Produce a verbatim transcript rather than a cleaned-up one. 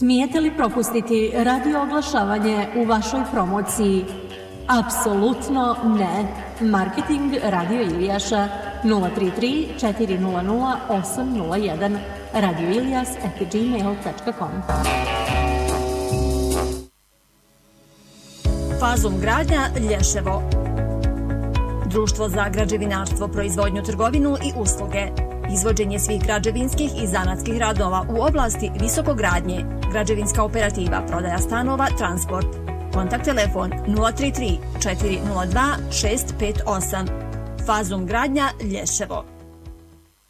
Smijete li propustiti radio oglašavanje u vašoj promociji? Apsolutno ne. Marketing Radio Ilijaša nula tri tri četiri nula nula osam nula jedan radio ilijas at gmail dot com. Fazum gradnja Lješevo. Društvo za građevinarstvo, proizvodnju, trgovinu i usluge. Izvođenje svih građevinskih i zanatskih radova u oblasti visokogradnje. Građevinska operativa, prodaja stanova, transport. Kontakt telefon nula tri tri četiri nula dva šest pet osam. Fazum gradnja Lješevo.